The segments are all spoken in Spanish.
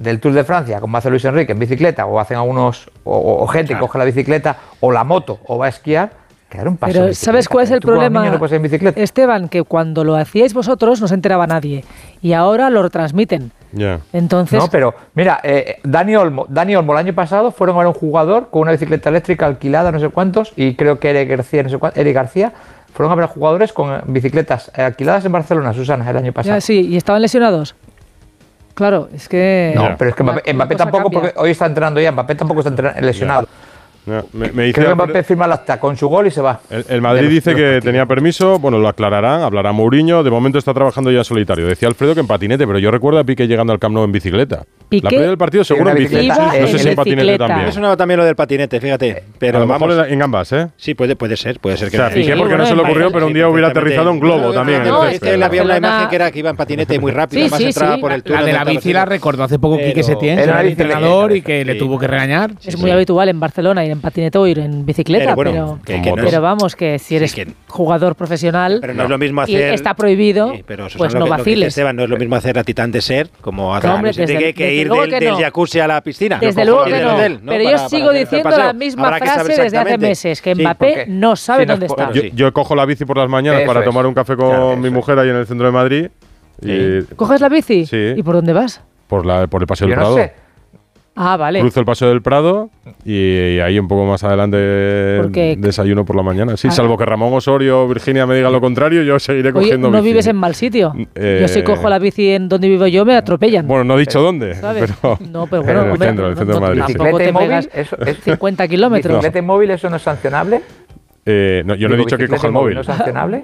del Tour de Francia, como hace Luis Enrique en bicicleta, o hacen algunos, o gente que coge la bicicleta, o la moto, o va a esquiar, que dar un paso. Pero ¿sabes cuál es el problema, no puedes ir en bicicleta? Esteban? Que cuando lo hacíais vosotros no se enteraba nadie, y ahora lo retransmiten. Yeah. Entonces... No, pero mira, Dani Olmo el año pasado fueron a ver un jugador con una bicicleta eléctrica alquilada, no sé cuántos, y creo que Eric García, fueron a ver a jugadores con bicicletas alquiladas en Barcelona, Susana, el año pasado. Ya, sí, ¿y estaban lesionados? Claro, es que... No, pero es que Mbappé tampoco, porque hoy está entrenando ya, Mbappé tampoco está lesionado. No, me dice creo que Mbappé firma el acta con su gol y se va. El Madrid dice que tenía permiso, bueno, lo aclararán, hablará Mourinho, de momento está trabajando ya en solitario. Decía Alfredo que en patinete, pero yo recuerdo a Piqué llegando al Camp Nou en bicicleta. ¿Piqué? La previa del partido seguro en bicicleta. No sé si en patinete también. Me sonaba también lo del patinete, fíjate. Pero a lo mejor en ambas, ¿eh? Sí, puede ser que... O sea, Piqué porque no se le ocurrió, pero un día hubiera aterrizado un globo también. No, es que él había una imagen que era que iba en patinete muy rápido, además entraba por el túnel. La de la bici la recordó hace poco Quique Setién, era el entrenador y que le tuvo que regañar. Es muy habitual en Barcelona ir en patinete o ir en bicicleta, pero vamos, que si eres jugador profesional pero no es lo mismo y hacer, está prohibido, pues no vaciles. Esteban, no es lo mismo hacer la Titán de Ser como hacer que ir del del jacuzzi a la piscina. Desde luego que no, pero yo sigo diciendo la misma frase desde hace meses, que Mbappé no sabe dónde está. Yo cojo la bici por las mañanas para tomar un café con mi mujer ahí en el centro de Madrid. ¿Coges la bici? Sí. ¿Y por dónde vas? Por el Paseo del Prado. No sé. Ah, vale. Cruzo el Paseo del Prado y ahí un poco más adelante desayuno por la mañana. Sí, salvo que Ramón Osorio o Virginia me digan lo contrario, yo seguiré cogiendo ¿No bici. vives en mal sitio? Yo si cojo la bici en donde vivo yo me atropellan. Bueno, no he dicho dónde. ¿Sabes? Pero no, pero bueno, el centro de Madrid. Tampoco te pegas 50 kilómetros. ¿Bicicleta móvil eso no es sancionable? No, yo no he dicho que coja el móvil. ¿No es sancionable?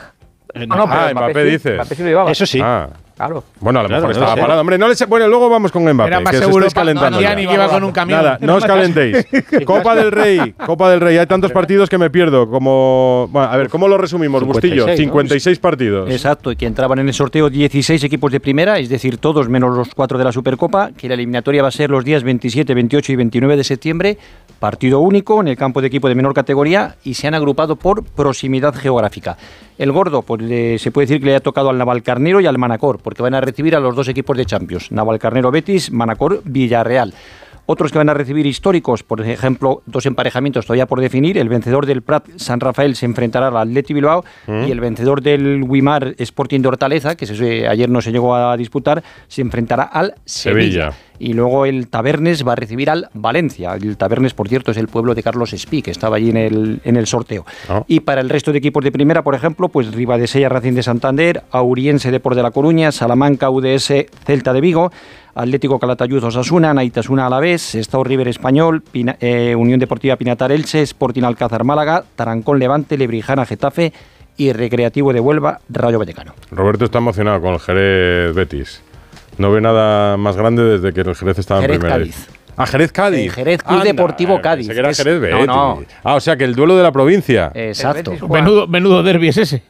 No, pero Mbappé dice. Mbappé sí lo llevaba. Eso sí. Claro. Bueno, a lo mejor estaba parado. Hombre, bueno, luego vamos con Mbappé. Era más que seguro os estáis calentando. Ni que iba con un camión. Nada, no os calentéis. Copa del Rey. Hay tantos partidos que me pierdo. Bueno, a ver, ¿cómo lo resumimos, Bustillo? 56 partidos. Exacto, y que entraban en el sorteo 16 equipos de primera, es decir, todos menos los 4 de la Supercopa, que la eliminatoria va a ser los días 27, 28 y 29 de septiembre. Partido único en el campo de equipo de menor categoría y se han agrupado por proximidad geográfica. El gordo, pues se puede decir que le ha tocado al Navalcarnero y al Manacor, porque van a recibir a los dos equipos de Champions, Navalcarnero Betis, Manacor Villarreal. Otros que van a recibir históricos, por ejemplo, dos emparejamientos todavía por definir. El vencedor del Prat San Rafael se enfrentará al Athletic Bilbao y el vencedor del Wimar Sporting de Hortaleza, que ayer no se llegó a disputar, se enfrentará al Sevilla. Y luego el Tabernes va a recibir al Valencia. El Tabernes, por cierto, es el pueblo de Carlos Espí, que estaba allí en el sorteo. Y para el resto de equipos de primera, por ejemplo, pues Ribadesella Racing de Santander, Auriense Depor de La Coruña, Salamanca UDS Celta de Vigo, Atlético Calatayud Osasuna, Naitasuna Alavés, Estado River Español, Unión Deportiva Pinatar Elche, Sporting Alcázar Málaga, Tarancón Levante, Lebrijana Getafe y Recreativo de Huelva Rayo Vallecano. Roberto está emocionado con el Jerez Betis. No ve nada más grande desde que el Jerez estaba en primera. Cádiz. Jerez Cádiz. Jerez Club Deportivo Cádiz. Que era Jerez Betis. No. O sea que el duelo de la provincia. Exacto. Menudo derbi es ese.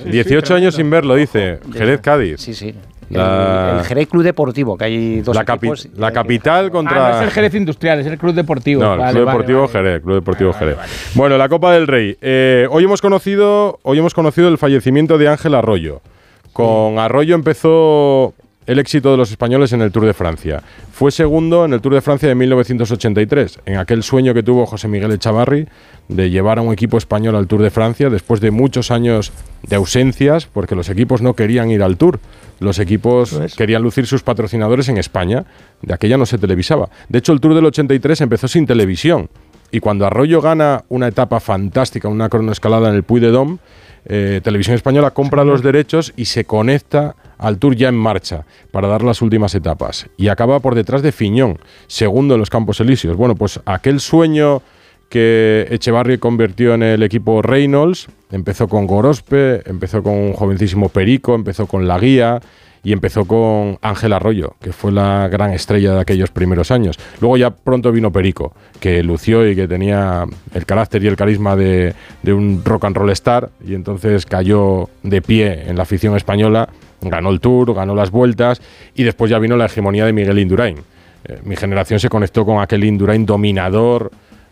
18 años sin verlo, dice. Jerez Cádiz. Sí. El Jerez Club Deportivo, que hay dos equipos. La capital contra... no es el Jerez Industrial, es el Club Deportivo. No, el Club Deportivo Jerez. Club Deportivo Jerez. Bueno, la Copa del Rey. Hoy hemos conocido el fallecimiento de Ángel Arroyo. Con Arroyo empezó el éxito de los españoles en el Tour de Francia. Fue segundo en el Tour de Francia de 1983, en aquel sueño que tuvo José Miguel Echavarri de llevar a un equipo español al Tour de Francia después de muchos años de ausencias, porque los equipos no querían ir al Tour. Los equipos querían lucir sus patrocinadores en España. De aquella no se televisaba. De hecho, el Tour del 83 empezó sin televisión. Y cuando Arroyo gana una etapa fantástica, una cronoescalada en el Puy-de-Dôme, Televisión Española compra los derechos y se conecta al Tour ya en marcha para dar las últimas etapas. Y acaba por detrás de Fignon, segundo en los Campos Elíseos. Bueno, pues aquel sueño que Echevarri convirtió en el equipo Reynolds, empezó con Gorospe, empezó con un jovencísimo Perico, empezó con La Guía y empezó con Ángel Arroyo, que fue la gran estrella de aquellos primeros años. Luego ya pronto vino Perico, que lució y que tenía el carácter y el carisma de un rock and roll star, y entonces cayó de pie en la afición española, ganó el Tour, ganó las vueltas, y después ya vino la hegemonía de Miguel Indurain. Mi generación se conectó con aquel Indurain dominador,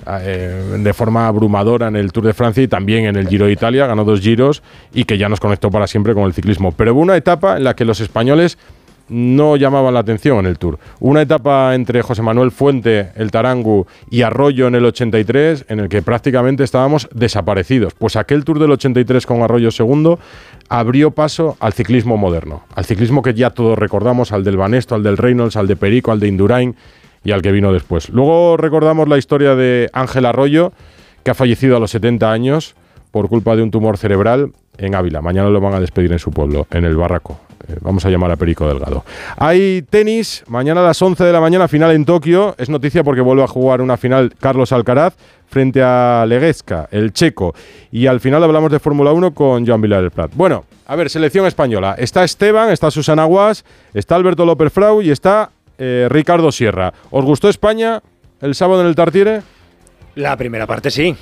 de forma abrumadora en el Tour de Francia y también en el Giro de Italia, ganó 2 giros y que ya nos conectó para siempre con el ciclismo. Pero hubo una etapa en la que los españoles no llamaban la atención en el Tour. Una etapa entre José Manuel Fuente, el Tarangu, y Arroyo en el 83, en el que prácticamente estábamos desaparecidos. Pues aquel Tour del 83 con Arroyo segundo abrió paso al ciclismo moderno, al ciclismo que ya todos recordamos, al del Banesto, al del Reynolds, al de Perico, al de Indurain y al que vino después. Luego recordamos la historia de Ángel Arroyo, que ha fallecido a los 70 años por culpa de un tumor cerebral en Ávila. Mañana lo van a despedir en su pueblo, en el Barraco. Vamos a llamar a Perico Delgado. Hay tenis, mañana a las 11 de la mañana, final en Tokio. Es noticia porque vuelve a jugar una final Carlos Alcaraz frente a Leguesca, el checo. Y al final hablamos de Fórmula 1 con Joan Vilar del Prat. Bueno, a ver, selección española. Está Esteban, está Susana Guas, está Alberto López Frau y está Ricardo Sierra. ¿Os gustó España el sábado en el Tartiere? La primera parte sí,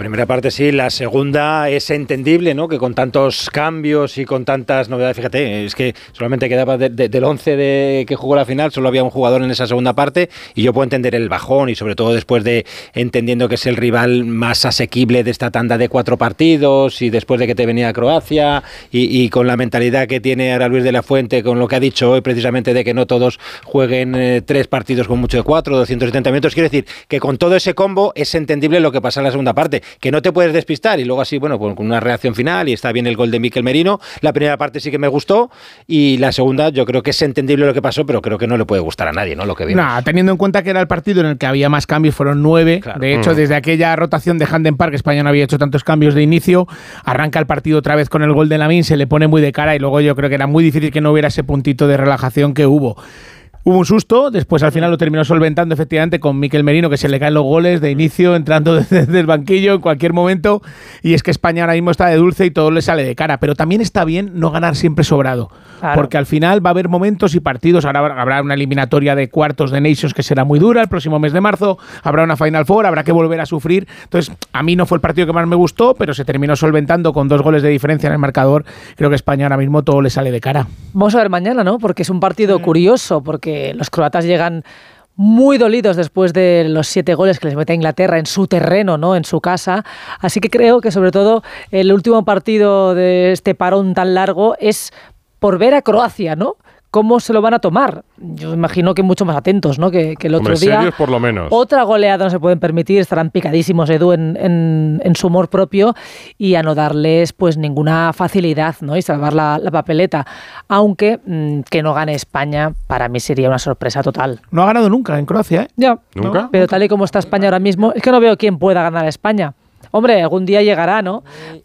la segunda es entendible, ¿no? Que con tantos cambios y con tantas novedades, fíjate, es que solamente quedaba del 11 que jugó la final, solo había un jugador en esa segunda parte y yo puedo entender el bajón y sobre todo después de entendiendo que es el rival más asequible de esta tanda de 4 partidos y después de que te venía Croacia y con la mentalidad que tiene ahora Luis de la Fuente, con lo que ha dicho hoy precisamente de que no todos jueguen 3 partidos con mucho de 4, 270 minutos, quiero decir que con todo ese combo es entendible lo que pasa en la segunda parte, que no te puedes despistar y luego así, bueno, pues con una reacción final y está bien el gol de Mikel Merino. La primera parte sí que me gustó y la segunda yo creo que es entendible lo que pasó, pero creo que no le puede gustar a nadie, ¿no? Lo que vimos. No, teniendo en cuenta que era el partido en el que había más cambios, fueron 9. Claro. De hecho, desde aquella rotación de Handen Park, España no había hecho tantos cambios de inicio. Arranca el partido otra vez con el gol de Lamine, se le pone muy de cara y luego yo creo que era muy difícil que no hubiera ese puntito de relajación que hubo. Hubo un susto, después al final lo terminó solventando efectivamente con Mikel Merino, que se le caen los goles de inicio, entrando desde el banquillo en cualquier momento, y es que España ahora mismo está de dulce y todo le sale de cara, pero también está bien no ganar siempre sobrado, claro. Porque al final va a haber momentos y partidos, ahora habrá una eliminatoria de cuartos de Nations que será muy dura el próximo mes de marzo, habrá una Final Four, habrá que volver a sufrir, entonces a mí no fue el partido que más me gustó, pero se terminó solventando con 2 goles de diferencia en el marcador, creo que España ahora mismo todo le sale de cara. Vamos a ver mañana, ¿no? Porque es un partido curioso, porque los croatas llegan muy dolidos después de los 7 goles que les mete a Inglaterra en su terreno, ¿no? En su casa. Así que creo que sobre todo el último partido de este parón tan largo es por ver a Croacia, ¿no? ¿Cómo se lo van a tomar? Yo imagino que mucho más atentos, ¿no? Que el otro día. Serios por lo menos. Otra goleada no se pueden permitir, estarán picadísimos Edu en su humor propio y a no darles pues ninguna facilidad, ¿no? Y salvar la papeleta. Aunque que no gane España, para mí sería una sorpresa total. No ha ganado nunca en Croacia, ¿eh? Ya. ¿Nunca? Pero tal y como está España ahora mismo, es que no veo quién pueda ganar a España. Hombre, algún día llegará, ¿no?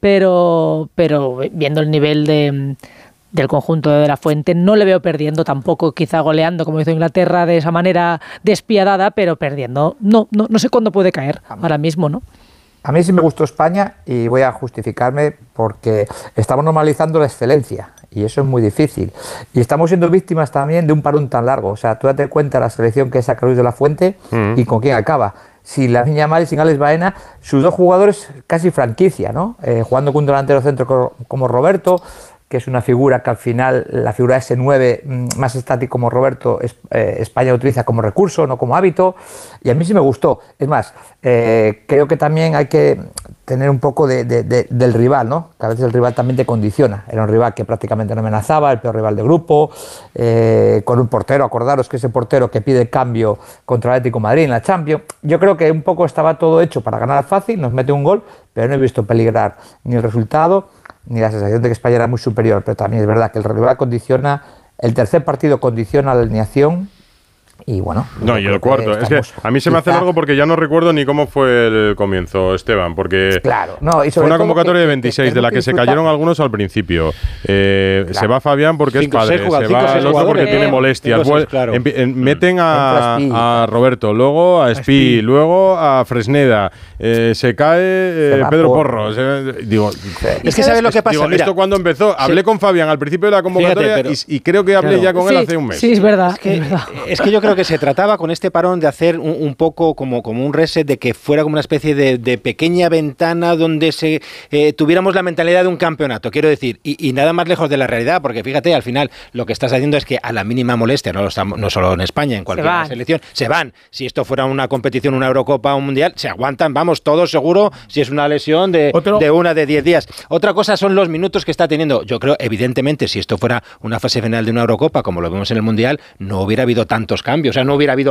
Pero viendo el nivel del conjunto de la Fuente, no le veo perdiendo tampoco, quizá goleando como hizo Inglaterra de esa manera despiadada, pero perdiendo. No sé cuándo puede caer ahora mismo, ¿no? A mí sí me gustó España y voy a justificarme porque estamos normalizando la excelencia y eso es muy difícil. Y estamos siendo víctimas también de un parón tan largo. O sea, tú date cuenta la selección que saca Luis de la Fuente y con quién acaba. Sin Lamine Yamal y sin Alex Baena, sus 2 jugadores casi franquicia, ¿no? Jugando con un delantero centro como Roberto, que es una figura que al final, la figura S9 más estático como Roberto, España utiliza como recurso, no como hábito, y a mí sí me gustó. Es más, creo que también hay que tener un poco del rival, ¿no? Que a veces el rival también te condiciona. Era un rival que prácticamente no amenazaba, el peor rival de grupo, con un portero, acordaros que ese portero que pide cambio contra el Atlético de Madrid en la Champions. Yo creo que un poco estaba todo hecho para ganar fácil, nos mete un gol, pero no he visto peligrar ni el resultado, ni la sensación de que España era muy superior, pero también es verdad que el rival condiciona, el tercer partido condiciona la alineación y bueno. No, y el cuarto, es que a mí se me hace largo porque ya no recuerdo ni cómo fue el comienzo, Esteban, porque claro, no, y fue una convocatoria de 26, de la que se cayeron algunos al principio. Claro. Se va Fabián porque es padre, se va el otro porque tiene molestias. Claro. Meten a Roberto, luego a Espí, luego a Fresneda, se cae Pedro Porro. Digo, es que sabes lo que pasa. Digo, ¿esto cuándo empezó? Hablé con Fabián al principio de la convocatoria y creo que hablé ya con él hace un mes. Sí, es verdad. Es que yo creo creo que se trataba con este parón de hacer un poco como un reset, de que fuera como una especie de pequeña ventana donde tuviéramos la mentalidad de un campeonato, quiero decir, y nada más lejos de la realidad, porque fíjate, al final lo que estás haciendo es que a la mínima molestia, no solo en España, en cualquier selección, se van. Si esto fuera una competición, una Eurocopa, un Mundial, se aguantan, vamos, todos seguro, si es una lesión de 10 días. Otra cosa son los minutos que está teniendo. Yo creo, evidentemente, si esto fuera una fase final de una Eurocopa, como lo vemos en el Mundial, no hubiera habido tantos cambios, o sea, no hubiera habido